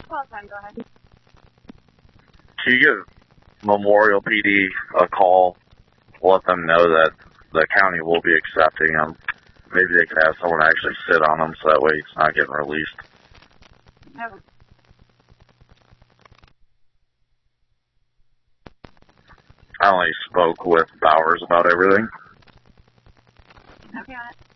call time, go ahead. Can you give Memorial PD a call? Let them know that the county will be accepting them. Maybe they could have someone actually sit on them so that way it's not getting released. No. I only spoke with Bowers about everything. Okay, on it.